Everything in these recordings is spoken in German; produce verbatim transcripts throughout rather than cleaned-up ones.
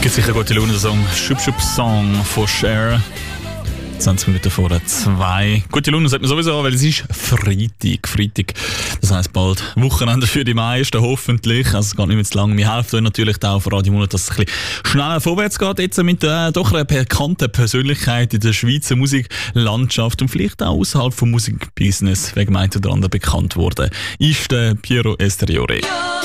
Gibt sicher gute Laune, der Song Schub Schub Song von Cher. zwanzig Minuten vor zwei. Gute Laune sagt man sowieso, weil es ist Freitag. Freitag, das heisst bald Wochenende für die meisten, hoffentlich. Also es geht nicht mehr zu lang. Wir helfen euch natürlich auch auf Radio Monat, dass es ein bisschen schneller vorwärts geht. Jetzt mit äh, doch einer bekannten Persönlichkeit in der Schweizer Musiklandschaft und vielleicht auch außerhalb vom Musikbusiness, wegen meint oder anderen bekannt worden, ist der Piero Esteriore.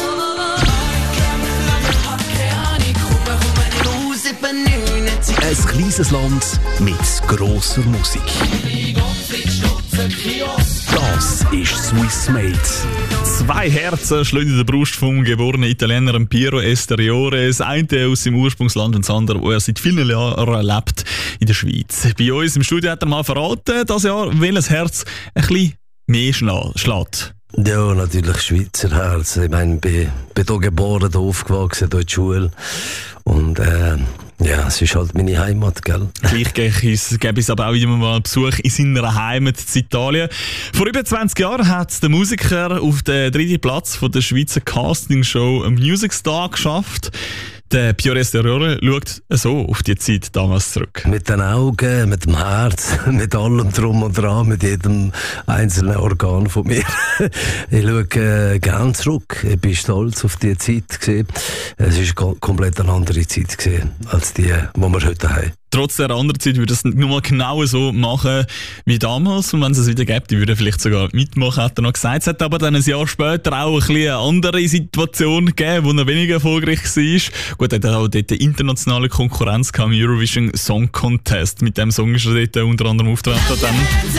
Ein kleines Land mit grosser Musik. Das ist Swiss Made. Zwei Herzen schlagen in der Brust vom geborenen Italiener Piero Esteriore. Das eine aus seinem Ursprungsland und das andere, wo er seit vielen Jahren lebt, in der Schweiz. Bei uns im Studio hat er mal verraten, dass Jahr welches Herz ein bisschen mehr schlägt. Ja, natürlich Schweizer Herz. Ich meine, ich bin, bin hier geboren, hier aufgewachsen, hier in der Schule. Und äh, ja, es ist halt meine Heimat, gell? Gleich gäbe es aber auch wieder mal einen Besuch in seiner Heimat in Italien. Vor über zwanzig Jahren hat der Musiker auf den dritten Platz von der Schweizer Castingshow Music Star geschafft. Der Piero Esteriore schaut so auf die Zeit damals zurück. Mit den Augen, mit dem Herz, mit allem drum und dran, mit jedem einzelnen Organ von mir. Ich schaue äh, gerne zurück. Ich bin stolz auf die Zeit gewesen. Es war komplett eine andere Zeit gewesen, als die, die wir heute haben. Trotz der anderen Zeit würde es nur mal genau so machen wie damals. Und wenn es es wieder gibt, die würde vielleicht sogar mitmachen, hat er noch gesagt. Es hat aber dann ein Jahr später auch ein bisschen eine andere Situation gegeben, wo er weniger erfolgreich war. Gut, er hat auch dort eine internationale Konkurrenz gehabt im Eurovision Song Contest. Mit dem Song ist er dort unter anderem auftreten.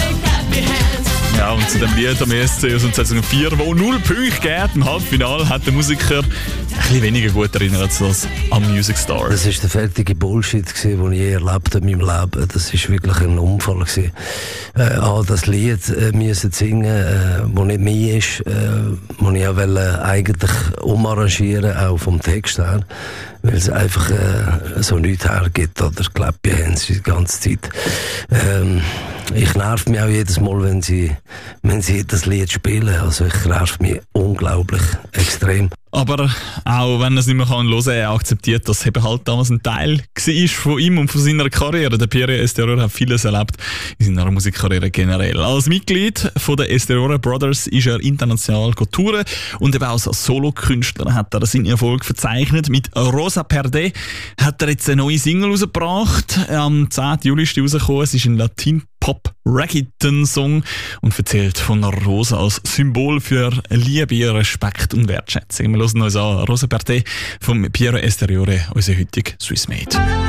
Ja, und zu dem Lied am E S C aus zweitausendvier, wo null Punkte gab im Halbfinale, hat der Musiker ein bisschen weniger gut erinnert als am Music Star. Das war der fertige Bullshit, den ich je erlebt habe in meinem Leben. Das war wirklich ein Unfall. Äh, ah, das Lied äh, müssen singen, äh, das nicht mehr ist, äh, das ich auch wollte, eigentlich umarrangieren, auch vom Text her, weil es einfach äh, so nichts hergibt. Oder Kläppchen haben sie die ganze Zeit. Ähm, ich nerv mich auch jedes Mal, wenn sie, wenn sie das Lied spielen. Also ich nerv mich unglaublich, extrem. Aber auch wenn er es nicht mehr hören kann, er akzeptiert, dass es eben halt damals ein Teil war von ihm und von seiner Karriere. Der Piero Esteriore hat vieles erlebt in seiner Musikkarriere generell. Als Mitglied von der Esteriore Brothers ist er international touren und eben auch als Solokünstler hat er seinen Erfolg verzeichnet. Mit Rosa Perde hat er jetzt eine neue Single rausgebracht. Am zehnten Juli ist die rausgekommen. Es ist ein Latin-Pop-Reggaeton-Song und erzählt von einer Rosa als Symbol für Liebe, Respekt und Wertschätzung. Wir hören uns an Rosa Perde von Piero Esteriore, unser heutiger Swiss Made.